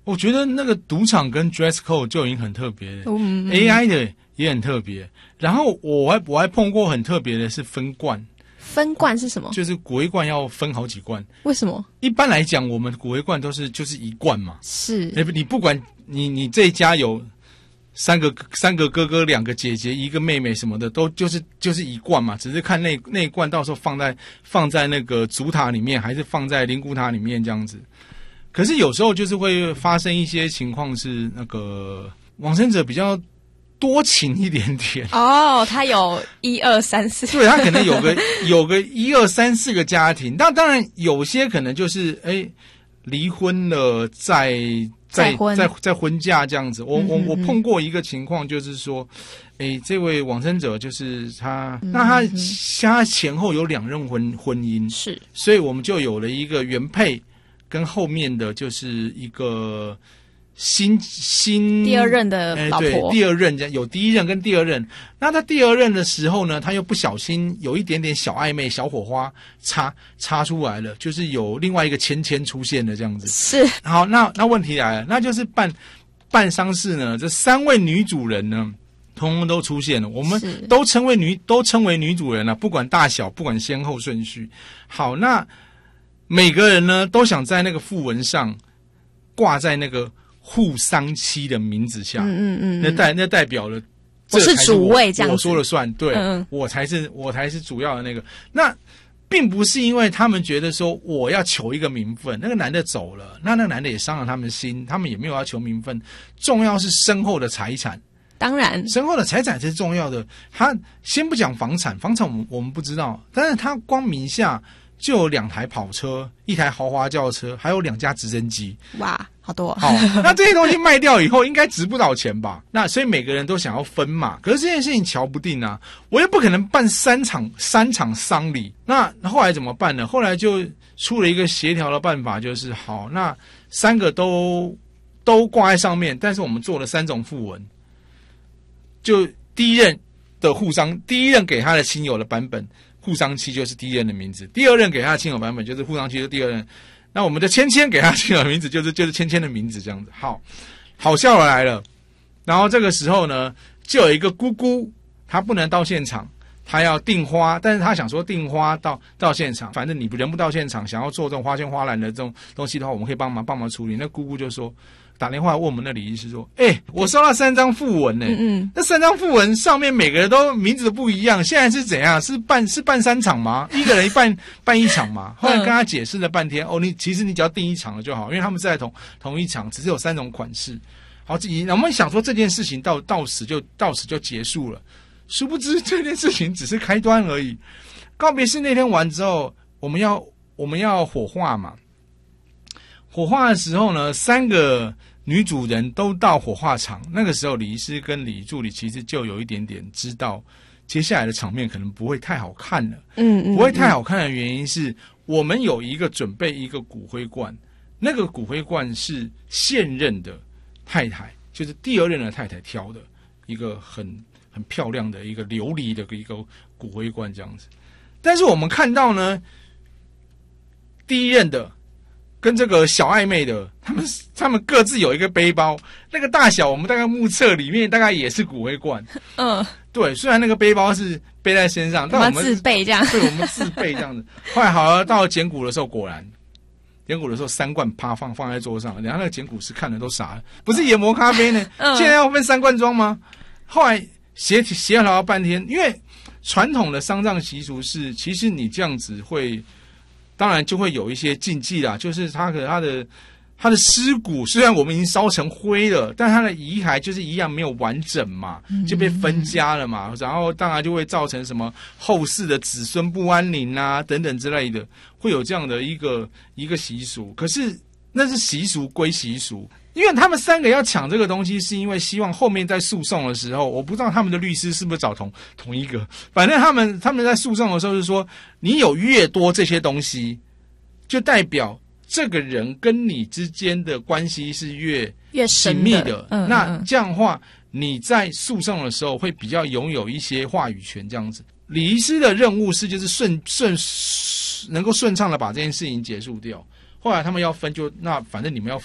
我觉得那个赌场跟 dress code 就已经很特别了，AI 的也很特别。然后我还碰过很特别的是分罐。 分罐是什么？ 就是骨灰罐要分好几罐。 为什么？ 一般来讲，我们骨灰罐就是一罐嘛。 是。 你不管你这一家有三个哥哥、2个姐姐、1个妹妹什么的，都就是一罐嘛。只是看那一罐到时候放在那个主塔里面，还是放在灵骨塔里面这样子。可是有时候就是会发生一些情况，是那个往生者比较多情一点点哦，他有1、2、3、4， 对，他可能有个1、2、3、4个家庭，当然有些可能就是离婚了再婚嫁这样子。我碰过一个情况，就是说，这位往生者就是他，那他前后有2任婚姻， 是， 所以我们就有了一个原配跟后面的就是一个。新第二任的老婆， 对，第二任有第一任跟第二任。那他第二任的时候呢，他又不小心有一点点小暧昧、小火花擦出来了，就是有另外一个芊出现了这样子。 是。 好，那问题来了，那就是办丧事呢，这3位女主人呢，通通都出现了，我们都称为女主人了，不管大小，不管先後顺序。好，那每个人呢都想在那个讣文上挂在那个护丧妻的名字下，那代表了我是主位，这样子我说了算，对，我才是主要的那个。那并不是因为他们觉得说我要求一个名分，那个男的走了，那个男的也伤了他们心，他们也没有要求名分，重要是身后的财产。 当然， 身后的财产才是重要的。他先不讲房产我们不知道，但是他光名下就有2台跑车、1台豪华轿车，还有2架直升机。 哇，好多！ 好，那这些东西卖掉以后，应该值不少钱吧？那所以每个人都想要分嘛。可是这件事情瞧不定啊，我又不可能办3场丧礼。那后来怎么办呢？后来就出了一个协调的办法，就是好，那3个都挂在上面，但是我们做了3种讣文。就第一任的护丧，第一任给他的亲友的版本，护丧妻就是第一任的名字；第二任给他的亲友版本就是护丧妻，就是第二任。那我们的芊给他亲友的名字就是芊的名字，这样子。好笑的来了。然后这个时候呢，就有一个姑姑，她不能到现场，她要订花，但是她想说订花到现场，反正你人不到现场，想要做这种花圈花篮的这种东西的话，我们可以帮忙处理。那姑姑就说。打电话问我们的李医师说：“我收到3张讣文呢，那3张讣文上面每个人都名字都不一样，现在是怎样？是办3场吗？一个人办1场吗？”后来跟他解释了半天，其实你只要订1场了就好，因为他们是在同一场，只是有3种款式。好，我们想说这件事情到此就结束了，殊不知这件事情只是开端而已。告别式那天完之后，我们要火化嘛。火化的时候呢，3个女主人都到火化场。那个时候，李医师跟李助理其实就有一点点知道，接下来的场面可能不会太好看了。不会太好看的原因是我们有准备一个骨灰罐，那个骨灰罐是现任的太太，就是第2任的太太挑的一个很漂亮的一个琉璃的一个骨灰罐这样子。但是我们看到呢，第1任的。跟这个小暧昧的，他们各自有一个背包，那个大小我们大概目测里面大概也是骨灰罐。对，虽然那个背包是背在身上，但我们自备这样， 对，我们自备这样子。后来好了，到了捡骨的时候，果然捡骨的时候3罐放在桌上，然后那个捡骨师看了都傻了，不是研磨咖啡呢，现在要分3罐装吗？后来协调了半天，因为传统的丧葬习俗是，其实你这样子会。当然就会有一些禁忌啦，就是他的尸骨虽然我们已经烧成灰了，但他的遗骸就是一样没有完整嘛，就被分家了嘛，然后当然就会造成什么后世的子孙不安宁啊等等之类的，会有这样的一个习俗。可是那是习俗归习俗。因为他们3个要抢这个东西，是因为希望后面在诉讼的时候，我不知道他们的律师是不是找同一个，反正他们在诉讼的时候是说，你有越多这些东西，就代表这个人跟你之间的关系是越紧密的。那这样的话，你在诉讼的时候会比较拥有一些话语权，这样子。李医师的任务是就是能够顺畅的把这件事情结束掉。后来他们要分，那反正你们要分。